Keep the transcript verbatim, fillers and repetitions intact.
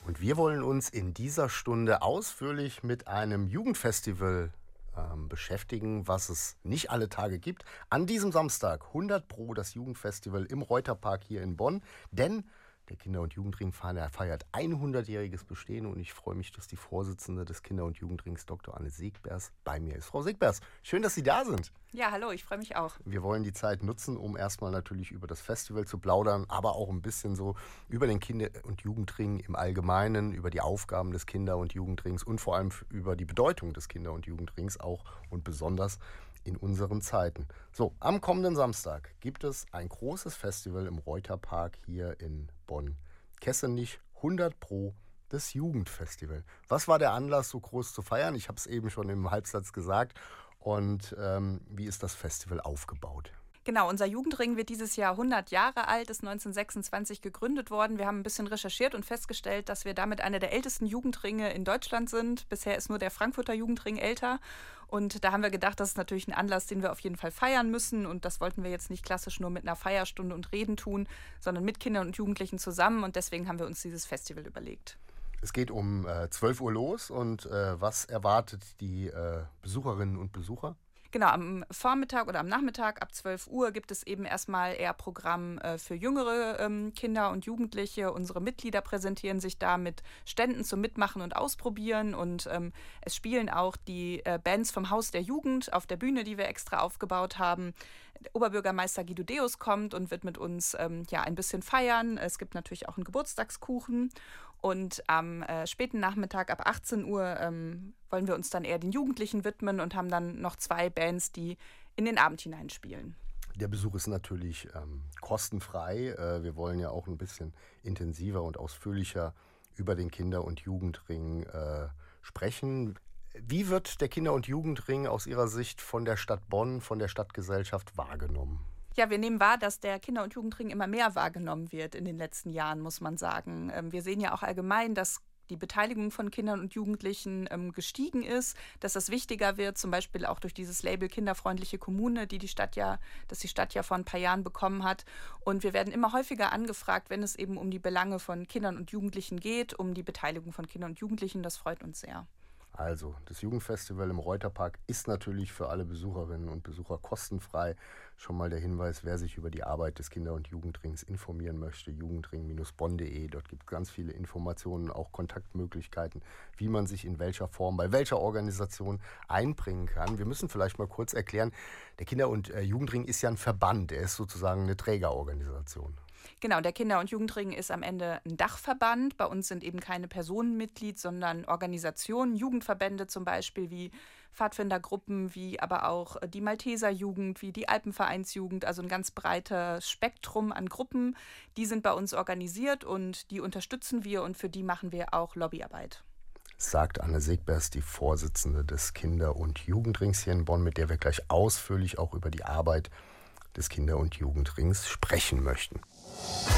Und wir wollen uns in dieser Stunde ausführlich mit einem Jugendfestival ähm, beschäftigen, was es nicht alle Tage gibt. An diesem Samstag hundert Pro das Jugendfestival im Reuterpark hier in Bonn. Denn der Kinder- und Jugendring feiert hundert-jähriges Bestehen und ich freue mich, dass die Vorsitzende des Kinder- und Jugendrings, Doktor Anne Segbers, bei mir ist. Frau Segbers, schön, dass Sie da sind. Ja, hallo, ich freue mich auch. Wir wollen die Zeit nutzen, um erstmal natürlich über das Festival zu plaudern, aber auch ein bisschen so über den Kinder- und Jugendring im Allgemeinen, über die Aufgaben des Kinder- und Jugendrings und vor allem über die Bedeutung des Kinder- und Jugendrings auch und besonders in unseren Zeiten. So, am kommenden Samstag gibt es ein großes Festival im Reuterpark hier in Bonn-Kessenich, hundert Pro das Jugendfestival. Was war der Anlass, so groß zu feiern? Ich habe es eben schon im Halbsatz gesagt. Und ähm, wie ist das Festival aufgebaut? Genau, unser Jugendring wird dieses Jahr hundert Jahre alt, ist neunzehnhundertsechsundzwanzig gegründet worden. Wir haben ein bisschen recherchiert und festgestellt, dass wir damit einer der ältesten Jugendringe in Deutschland sind. Bisher ist nur der Frankfurter Jugendring älter. Und da haben wir gedacht, das ist natürlich ein Anlass, den wir auf jeden Fall feiern müssen. Und das wollten wir jetzt nicht klassisch nur mit einer Feierstunde und Reden tun, sondern mit Kindern und Jugendlichen zusammen. Und deswegen haben wir uns dieses Festival überlegt. Es geht um äh, zwölf Uhr los und äh, was erwartet die äh, Besucherinnen und Besucher? Genau, am Vormittag oder am Nachmittag ab zwölf Uhr gibt es eben erstmal eher Programm äh, für jüngere ähm, Kinder und Jugendliche. Unsere Mitglieder präsentieren sich da mit Ständen zum Mitmachen und Ausprobieren. Und ähm, es spielen auch die äh, Bands vom Haus der Jugend auf der Bühne, die wir extra aufgebaut haben. Der Oberbürgermeister Guido Deus kommt und wird mit uns ähm, ja, ein bisschen feiern. Es gibt natürlich auch einen Geburtstagskuchen. Und am äh, späten Nachmittag ab achtzehn Uhr ähm, wollen wir uns dann eher den Jugendlichen widmen und haben dann noch zwei Bands, die in den Abend hineinspielen. Der Besuch ist natürlich ähm, kostenfrei. Äh, wir wollen ja auch ein bisschen intensiver und ausführlicher über den Kinder- und Jugendring äh, sprechen. Wie wird der Kinder- und Jugendring aus Ihrer Sicht von der Stadt Bonn, von der Stadtgesellschaft wahrgenommen? Ja, wir nehmen wahr, dass der Kinder- und Jugendring immer mehr wahrgenommen wird in den letzten Jahren, muss man sagen. Wir sehen ja auch allgemein, dass die Beteiligung von Kindern und Jugendlichen ähm, gestiegen ist, dass das wichtiger wird, zum Beispiel auch durch dieses Label kinderfreundliche Kommune, die die Stadt ja, das die Stadt ja vor ein paar Jahren bekommen hat. Und wir werden immer häufiger angefragt, wenn es eben um die Belange von Kindern und Jugendlichen geht, um die Beteiligung von Kindern und Jugendlichen. Das freut uns sehr. Also, das Jugendfestival im Reuterpark ist natürlich für alle Besucherinnen und Besucher kostenfrei. Schon mal der Hinweis, wer sich über die Arbeit des Kinder- und Jugendrings informieren möchte, jugendring Bindestrich bonn Punkt de. Dort gibt es ganz viele Informationen, auch Kontaktmöglichkeiten, wie man sich in welcher Form, bei welcher Organisation einbringen kann. Wir müssen vielleicht mal kurz erklären, der Kinder- und Jugendring ist ja ein Verband, er ist sozusagen eine Trägerorganisation. Genau, der Kinder- und Jugendring ist am Ende ein Dachverband. Bei uns sind eben keine Personen Mitglied, sondern Organisationen, Jugendverbände zum Beispiel wie Pfadfindergruppen, wie aber auch die Malteser Jugend, wie die Alpenvereinsjugend, also ein ganz breites Spektrum an Gruppen. Die sind bei uns organisiert und die unterstützen wir und für die machen wir auch Lobbyarbeit. Sagt Anne Segbers, die Vorsitzende des Kinder- und Jugendrings hier in Bonn, mit der wir gleich ausführlich auch über die Arbeit des Kinder- und Jugendrings sprechen möchten.